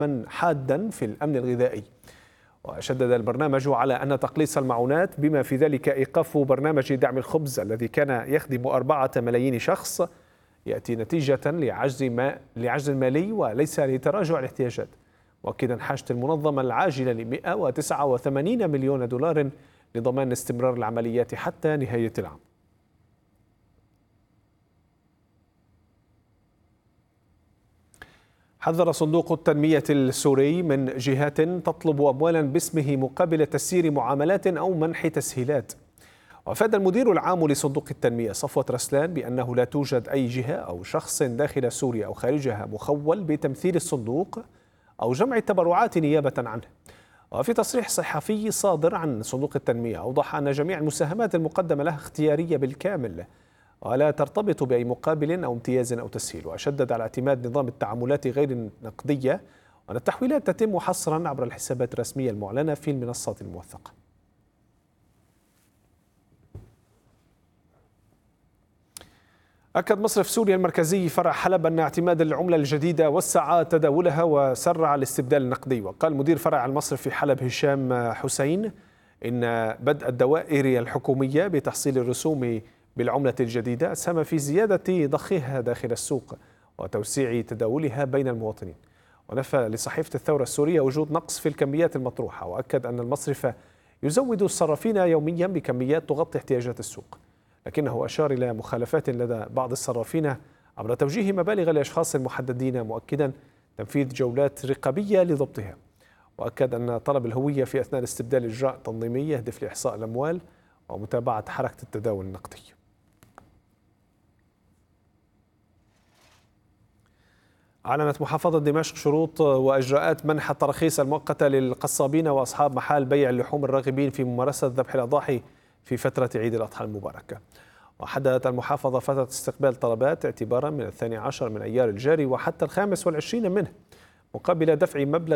حادا في الأمن الغذائي. وشدد البرنامج على أن تقليص المعونات بما في ذلك إيقاف برنامج دعم الخبز الذي كان يخدم 4 ملايين شخص يأتي نتيجة لعجز مالي وليس لتراجع الاحتياجات، مؤكدا حاجة المنظمة العاجلة ل 189 مليون دولار لضمان استمرار العمليات حتى نهاية العام. حذر صندوق التنمية السوري من جهات تطلب أموالا باسمه مقابل تسيير معاملات أو منح تسهيلات. وأفاد المدير العام لصندوق التنمية صفوة رسلان بأنه لا توجد أي جهة أو شخص داخل سوريا أو خارجها مخول بتمثيل الصندوق أو جمع التبرعات نيابة عنه. وفي تصريح صحفي صادر عن صندوق التنمية أوضح أن جميع المساهمات المقدمة لها اختيارية بالكامل ولا ترتبط بأي مقابل أو امتياز أو تسهيل، وشدد على اعتماد نظام التعاملات غير النقدية وأن التحويلات تتم حصرا عبر الحسابات الرسمية المعلنة في المنصات الموثقة. أكد مصرف سوريا المركزي فرع حلب أن اعتماد العملة الجديدة وسع تداولها وسرع الاستبدال النقدي. وقال مدير فرع المصرف في حلب هشام حسين إن بدء الدوائر الحكومية بتحصيل الرسوم بالعملة الجديدة أسهم في زيادة ضخها داخل السوق وتوسيع تداولها بين المواطنين. ونفى لصحيفة الثورة السورية وجود نقص في الكميات المطروحة، وأكد أن المصرف يزود الصرافين يوميا بكميات تغطي احتياجات السوق، لكنه أشار إلى مخالفات لدى بعض الصرافين عبر توجيه مبالغ لأشخاص محددين، مؤكدا تنفيذ جولات رقابية لضبطها. وأكد أن طلب الهوية في أثناء الاستبدال إجراء تنظيمي يهدف لإحصاء الأموال ومتابعة حركة التداول النقدي. أعلنت محافظة دمشق شروط وإجراءات منح التراخيص المؤقتة للقصابين وأصحاب محال بيع اللحوم الراغبين في ممارسة ذبح الأضاحي في فترة عيد الأضحى المباركة. وحددت المحافظة فترة استقبال طلبات اعتبارا من 12 من أيار الجاري وحتى 25 منه، مقابل دفع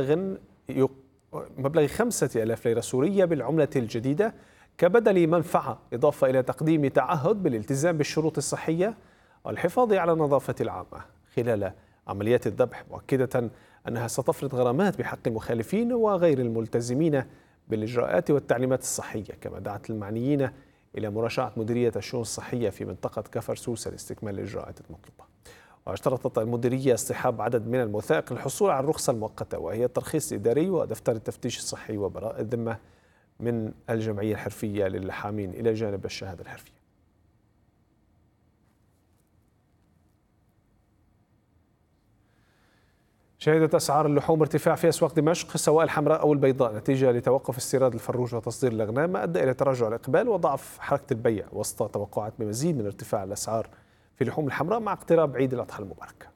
مبلغ 5000 ليرة سورية بالعملة الجديدة كبدل منفعة، إضافة إلى تقديم تعهد بالالتزام بالشروط الصحية والحفاظ على النظافة العامة خلال عمليات الذبح، مؤكدة أنها ستفرض غرامات بحق المخالفين وغير الملتزمين بالإجراءات والتعليمات الصحية. كما دعت المعنيين إلى مراجعة مديرية الشؤون الصحية في منطقة كفر سوسة لاستكمال الإجراءات المطلوبة. واشترطت المديرية اصطحاب عدد من الموثائق للحصول على الرخصة المؤقتة، وهي الترخيص الإداري ودفتر التفتيش الصحي وبراءة الذمة من الجمعية الحرفية للحامين إلى جانب الشهادة الحرفية. شهدت أسعار اللحوم ارتفاع في أسواق دمشق سواء الحمراء أو البيضاء نتيجة لتوقف استيراد الفروج وتصدير الأغنام، ما أدى إلى تراجع الإقبال وضعف حركة البيع وسط توقعات بمزيد من ارتفاع الأسعار في اللحوم الحمراء مع اقتراب عيد الأضحى المبارك.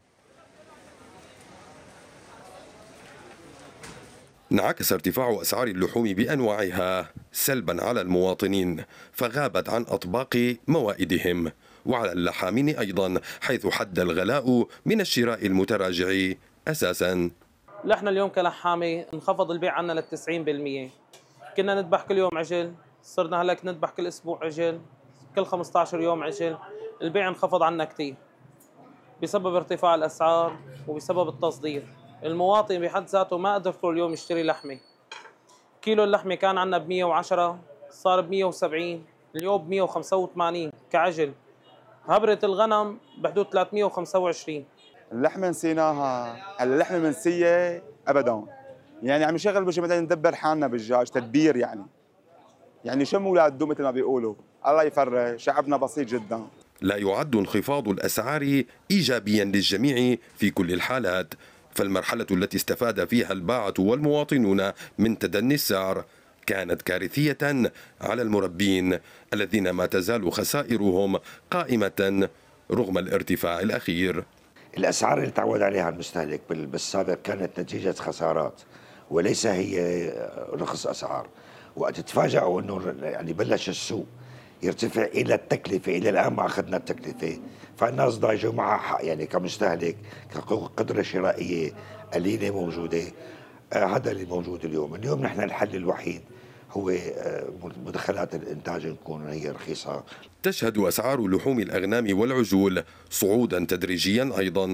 انعكس ارتفاع أسعار اللحوم بأنواعها سلبا على المواطنين، فغابت عن أطباق موائدهم، وعلى اللحامين أيضا، حيث حد الغلاء من الشراء المتراجع أساسا. نحن اليوم كلحامة انخفض البيع عنا لل 90%. كنا نذبح كل يوم عجل، صرنا هلأ نذبح كل أسبوع عجل، كل 15 يوم عجل. البيع انخفض عنا كتير بسبب ارتفاع الأسعار وبسبب التصدير. المواطن بحد ذاته ما قدر كل يوم يشتري لحمة. كيلو اللحمة كان عنا ب 110 صار ب 170، اليوم ب 185 كعجل. هبرة الغنم بحدود 325. اللحمة نسيناها، اللحمة منسية أبدا. يعني عم نشغل بوجه بدنا ندبر حالنا بالدجاج تدبير يعني شم ولاد دو مثل ما بيقولوا. الله يفرج، شعبنا بسيط جدا. لا يعد انخفاض الأسعار إيجابيا للجميع في كل الحالات، فالمرحلة التي استفاد فيها الباعة والمواطنون من تدني السعر كانت كارثية على المربين الذين ما تزال خسائرهم قائمة رغم الارتفاع الأخير. الأسعار اللي تعود عليها المستهلك بالسابق كانت نتيجة خسارات وليس هي رخص أسعار. وقت تفاجئوا أنه يعني بلش السوق يرتفع إلى التكلفة، إلى الآن ما أخذنا التكلفة، فالناس ضايجوا معها حق يعني كمستهلك، كقدرة شرائية قليلة موجودة. هذا اللي موجود اليوم نحن الحل الوحيد هو مدخلات الإنتاج تكون هي رخيصة. تشهد أسعار لحوم الأغنام والعجول صعودا تدريجيا أيضا،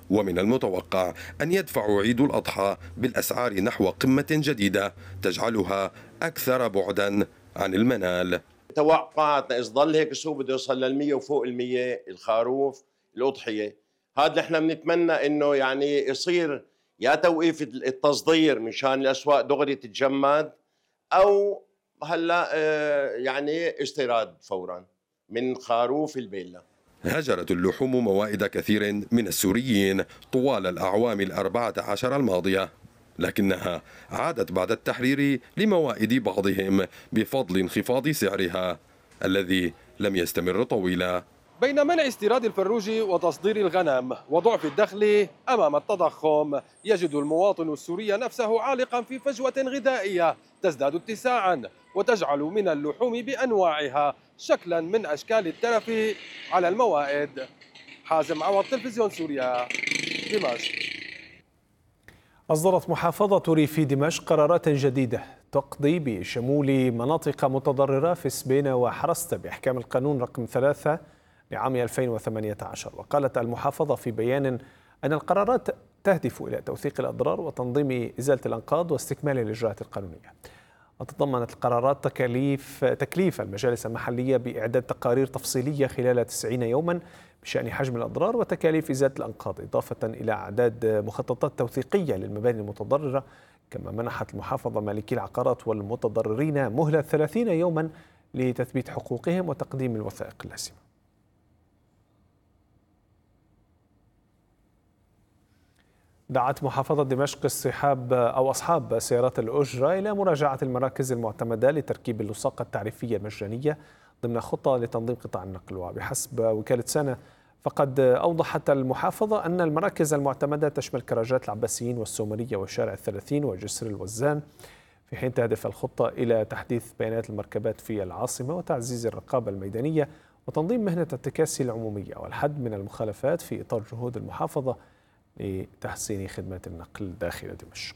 ومن المتوقع أن يدفع عيد الأضحى بالأسعار نحو قمة جديدة تجعلها أكثر بعدا عن المنال. توقعاتنا إذا ظل هيك السوق بده يوصل لل100 وفوق ال100 الخروف الأضحية، هذا نحن بنتمنى إنه يعني يصير يا توقيف التصدير مشان الأسواق دغري تتجمد، أو هلا يعني استيراد فورا من خروف البيلة. هجرت اللحوم موائد كثير من السوريين طوال الأعوام 14 الماضية، لكنها عادت بعد التحرير لموائد بعضهم بفضل انخفاض سعرها الذي لم يستمر طويلا. بين منع استيراد الفروج وتصدير الغنم وضعف الدخل أمام التضخم، يجد المواطن السوري نفسه عالقا في فجوة غذائية تزداد اتساعا وتجعل من اللحوم بأنواعها شكلا من أشكال التلف على الموائد. حازم عوض، تلفزيون سوريا، دمشق. أصدرت محافظة ريف دمشق قرارات جديدة تقضي بشمول مناطق متضررة في سبينة وحرسته بإحكام القانون رقم 3 لعام 2018. وقالت المحافظة في بيان أن القرارات تهدف إلى توثيق الأضرار وتنظيم إزالة الأنقاض واستكمال الإجراءات القانونية. وتضمنت القرارات تكليف المجالس المحلية بإعداد تقارير تفصيلية خلال 90 يوما بشأن حجم الأضرار وتكاليف إزالة الأنقاض، إضافة إلى إعداد مخططات توثيقية للمباني المتضررة. كما منحت المحافظة مالكي العقارات والمتضررين مهلة 30 يوما لتثبيت حقوقهم وتقديم الوثائق اللازمة. دعت محافظة دمشق أصحاب سيارات الأجرة إلى مراجعة المراكز المعتمدة لتركيب اللصاقة التعريفية المجانية ضمن خطة لتنظيم قطاع النقل. وبحسب وكالة سنة فقد أوضحت المحافظة أن المراكز المعتمدة تشمل كراجات العباسيين والسومرية وشارع 30 وجسر الوزان، في حين تهدف الخطة إلى تحديث بيانات المركبات في العاصمة وتعزيز الرقابة الميدانية وتنظيم مهنة التكاسي العمومية والحد من المخالفات في إطار جهود المحافظة لتحسين خدمات النقل داخل دمشق.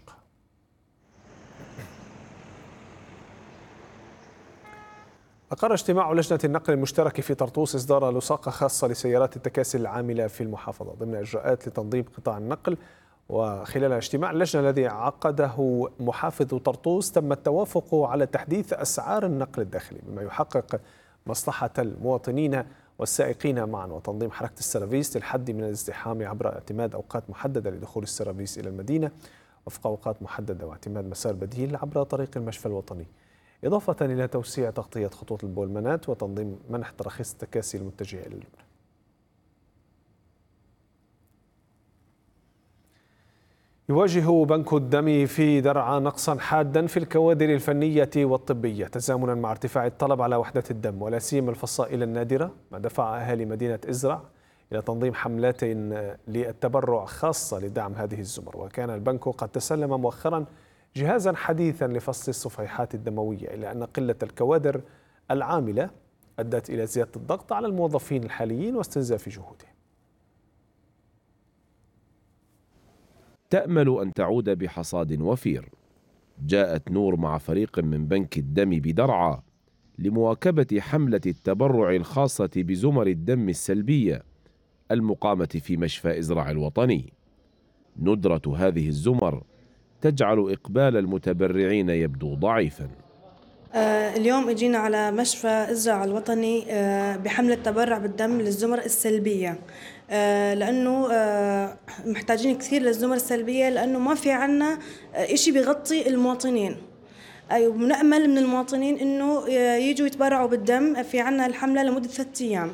أقر اجتماع لجنة النقل المشترك في طرطوس إصدار لصاقة خاصة لسيارات التكاسي العاملة في المحافظة ضمن إجراءات لتنظيم قطاع النقل. وخلال اجتماع اللجنة الذي عقده محافظ طرطوس تم التوافق على تحديث أسعار النقل الداخلي بما يحقق مصلحة المواطنين والسائقين معا، وتنظيم حركة السيرفيس للحد من الازدحام عبر اعتماد أوقات محددة لدخول السيرفيس إلى المدينة وفق أوقات محددة، واعتماد مسار بديل عبر طريق المشفى الوطني، إضافة إلى توسيع تغطية خطوط البولمنات وتنظيم منح تراخيص التكاسي المتجهة إلى لبنان. يواجه بنك الدم في درعا نقصا حادا في الكوادر الفنية والطبية تزامنا مع ارتفاع الطلب على وحدة الدم ولا سيما الفصائل النادرة، ما دفع أهالي مدينة إزرع إلى تنظيم حملات للتبرع خاصة لدعم هذه الزمر. وكان البنك قد تسلم مؤخرا جهازا حديثا لفصل الصفيحات الدموية، إلا أن قلة الكوادر العاملة أدت إلى زيادة الضغط على الموظفين الحاليين واستنزاف جهودهم. تأمل أن تعود بحصاد وفير. جاءت نور مع فريق من بنك الدم بدرعا لمواكبة حملة التبرع الخاصة بزمر الدم السلبية المقامة في مشفى إزرع الوطني. ندرة هذه الزمر تجعل إقبال المتبرعين يبدو ضعيفا. اليوم اجينا على مشفى إزرع الوطني بحملة تبرع بالدم للزمر السلبية، لأنه محتاجين كثير للزمر السلبية، لأنه ما في عنا إشي بيغطي المواطنين. ونأمل من المواطنين إنه يجوا يتبرعوا بالدم. في عنا الحملة لمدة 3 أيام.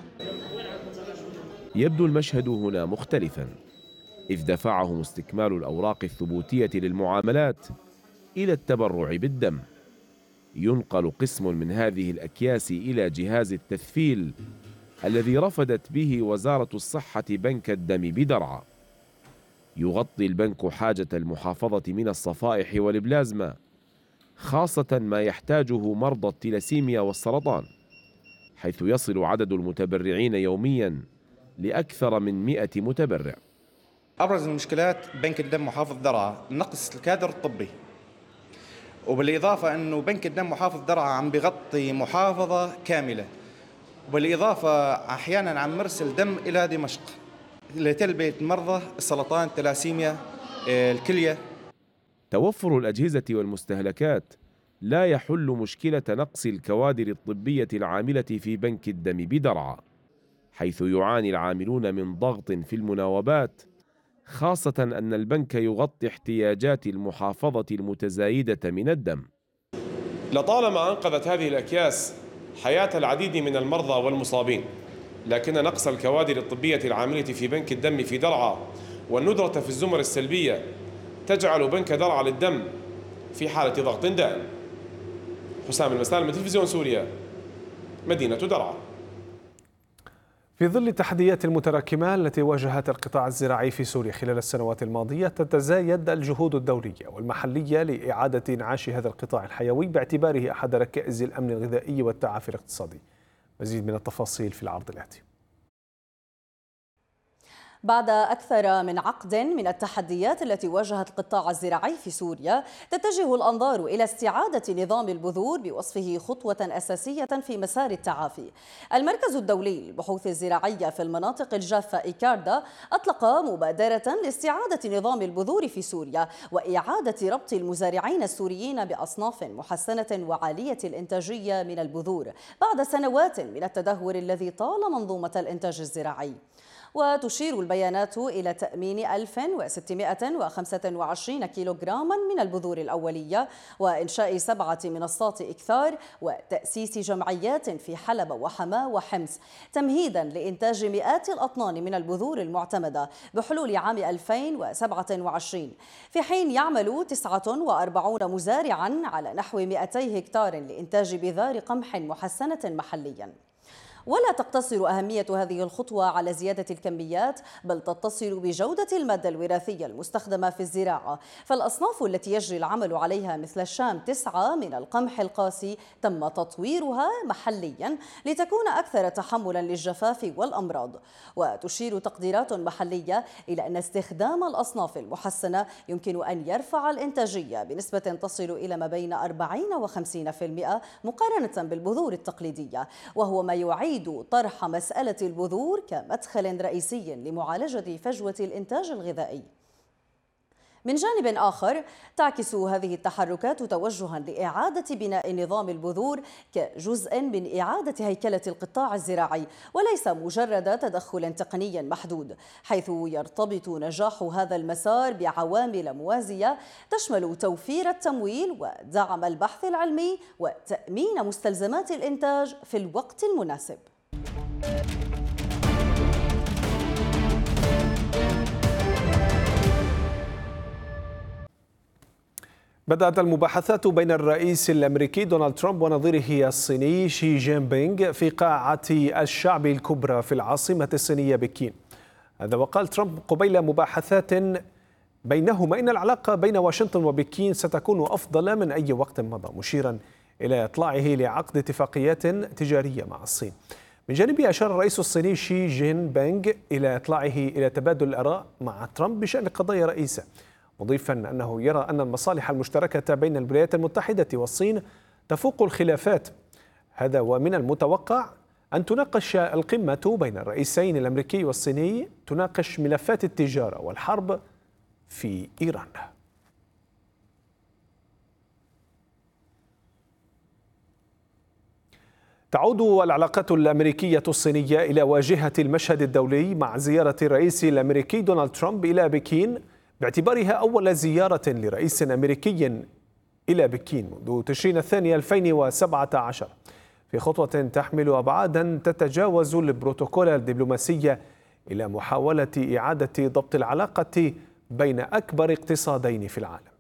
يبدو المشهد هنا مختلفا، إذ دفعهم استكمال الأوراق الثبوتية للمعاملات إلى التبرع بالدم. ينقل قسم من هذه الأكياس إلى جهاز التثفيل الذي رفضت به وزارة الصحة بنك الدم بدرعا. يغطي البنك حاجة المحافظة من الصفائح والبلازما، خاصة ما يحتاجه مرضى التلاسيميا والسرطان، حيث يصل عدد المتبرعين يوميا لأكثر من 100 متبرع. أبرز المشكلات بنك الدم محافظ درعا نقص الكادر الطبي، وبالإضافة أنه بنك الدم محافظ درعا عم بيغطي محافظة كاملة، وبالإضافة أحيانا عم مرسل دم إلى دمشق. لتلبية مرضى السرطان، التلاسيميا، الكلية. توفر الأجهزة والمستهلكات لا يحل مشكلة نقص الكوادر الطبية العاملة في بنك الدم بدرعا، حيث يعاني العاملون من ضغط في المناوبات، خاصة أن البنك يغطي احتياجات المحافظة المتزايدة من الدم. لطالما أنقذت هذه الأكياس حياة العديد من المرضى والمصابين، لكن نقص الكوادر الطبية العاملة في بنك الدم في درعا والندرة في الزمر السلبية تجعل بنك درعا للدم في حالة ضغط دائم. حسام المسالم، تلفزيون سوريا، مدينة درعا. في ظل التحديات المتراكمة التي واجهت القطاع الزراعي في سوريا خلال السنوات الماضية، تتزايد الجهود الدولية والمحلية لإعادة إنعاش هذا القطاع الحيوي باعتباره أحد ركائز الأمن الغذائي والتعافي الاقتصادي. مزيد من التفاصيل في العرض الآتي. بعد أكثر من عقد من التحديات التي واجهت القطاع الزراعي في سوريا، تتجه الأنظار إلى استعادة نظام البذور بوصفه خطوة أساسية في مسار التعافي. المركز الدولي للبحوث الزراعية في المناطق الجافة إيكاردا أطلق مبادرة لاستعادة نظام البذور في سوريا وإعادة ربط المزارعين السوريين بأصناف محسنة وعالية الإنتاجية من البذور بعد سنوات من التدهور الذي طال منظومة الإنتاج الزراعي. وتشير البيانات إلى تأمين 1625 كيلوغراما من البذور الأولية وإنشاء 7 منصات إكثار وتأسيس جمعيات في حلب وحماة وحمص تمهيدا لإنتاج مئات الأطنان من البذور المعتمدة بحلول عام 2027، في حين يعمل 49 مزارعا على نحو 200 هكتار لإنتاج بذار قمح محسنة محليا. ولا تقتصر أهمية هذه الخطوة على زيادة الكميات، بل تتصل بجودة المادة الوراثية المستخدمة في الزراعة، فالأصناف التي يجري العمل عليها مثل الشام 9 من القمح القاسي تم تطويرها محليا لتكون أكثر تحملا للجفاف والأمراض. وتشير تقديرات محلية إلى أن استخدام الأصناف المحسنة يمكن أن يرفع الإنتاجية بنسبة تصل إلى ما بين 40 و 50% مقارنة بالبذور التقليدية، وهو ما يعيد طرح مسألة البذور كمدخل رئيسي لمعالجة فجوة الإنتاج الغذائي. من جانب آخر، تعكس هذه التحركات توجها لإعادة بناء نظام البذور كجزء من إعادة هيكلة القطاع الزراعي وليس مجرد تدخل تقني محدود، حيث يرتبط نجاح هذا المسار بعوامل موازية تشمل توفير التمويل ودعم البحث العلمي وتأمين مستلزمات الإنتاج في الوقت المناسب. بدأت المباحثات بين الرئيس الأمريكي دونالد ترامب ونظيره الصيني شي جين بينغ في قاعة الشعب الكبرى في العاصمة الصينية بكين. هذا وقال ترامب قبيل مباحثات بينهما إن العلاقة بين واشنطن وبكين ستكون أفضل من أي وقت مضى، مشيرا إلى إطلاعه لعقد اتفاقيات تجارية مع الصين. من جانبه أشار الرئيس الصيني شي جين بينغ إلى إطلاعه إلى تبادل الآراء مع ترامب بشأن قضايا رئيسة، مضيفا أنه يرى أن المصالح المشتركة بين الولايات المتحدة والصين تفوق الخلافات. هذا ومن المتوقع أن تناقش القمة بين الرئيسين الأمريكي والصيني تناقش ملفات التجارة والحرب في إيران. تعود العلاقات الأمريكية الصينية إلى واجهة المشهد الدولي مع زيارة الرئيس الأمريكي دونالد ترامب إلى بكين باعتبارها أول زيارة لرئيس أمريكي إلى بكين منذ تشرين الثاني 2017، في خطوة تحمل أبعادا تتجاوز البروتوكول الدبلوماسي إلى محاولة إعادة ضبط العلاقة بين أكبر اقتصادين في العالم.